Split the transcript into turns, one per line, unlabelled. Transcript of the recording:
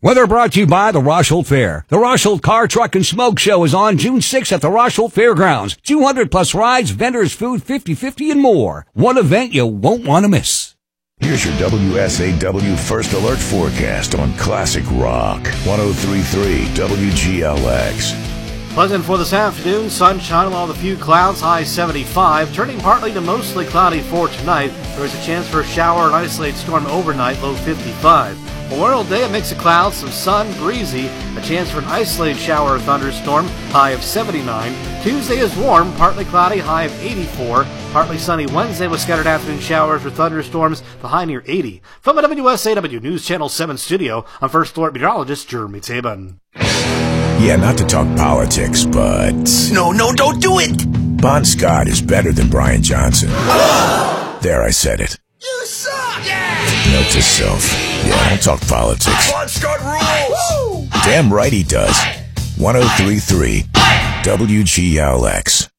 Weather brought to you by the Rosholt Fair. The Rosholt Car, Truck, and Smoke Show is on June 6th at the Rosholt Fairgrounds. 200 plus rides, vendors, food, 50/50, and more. One event you won't want to miss.
Here's your WSAW First Alert forecast on Classic Rock. 103.3 WGLX.
Pleasant for this afternoon. Sunshine along with a few clouds, high 75. Turning partly to mostly cloudy for tonight. There is a chance for a shower and isolated storm overnight, low 55. Memorial Day, a mix of clouds, some sun, breezy. A chance for an isolated shower or thunderstorm, high of 79. Tuesday is warm, partly cloudy, high of 84. Partly sunny Wednesday with scattered afternoon showers or thunderstorms, the high near 80. From the WSAW News Channel 7 studio, I'm First Alert Meteorologist Jeremy Tabin.
Yeah, not to talk politics, but...
No, don't do it!
Bon Scott is better than Brian Johnson. There, I said it.
You suck! Yeah!
Note to self. Yeah, don't talk politics.
Bon Scott rules!
Damn right he does. 103.3 WGLX.